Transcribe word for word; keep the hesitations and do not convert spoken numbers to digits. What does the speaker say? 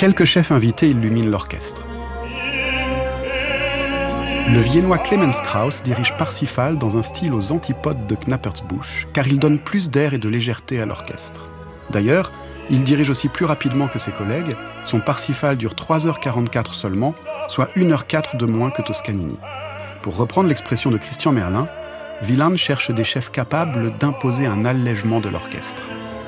Quelques chefs invités illuminent l'orchestre. Le Viennois Clemens Krauss dirige Parsifal dans un style aux antipodes de Knappertsbusch, car il donne plus d'air et de légèreté à l'orchestre. D'ailleurs, il dirige aussi plus rapidement que ses collègues. Son Parsifal dure trois heures quarante-quatre seulement, soit une heure quatre de moins que Toscanini. Pour reprendre l'expression de Christian Merlin, Wieland cherche des chefs capables d'imposer un allègement de l'orchestre.